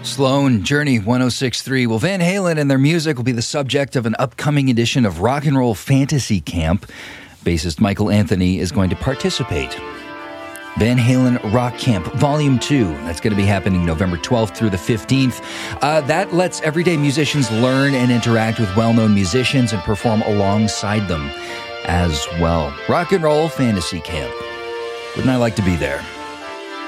Sloan, Journey 106.3. Well, Van Halen and their music will be the subject of an upcoming edition of Rock and Roll Fantasy Camp. Bassist Michael Anthony is going to participate. Van Halen Rock Camp Volume 2. That's going to be happening November 12th through the 15th. That lets everyday musicians learn and interact with well-known musicians and perform alongside them as well. Rock and Roll Fantasy Camp. Wouldn't I like to be there?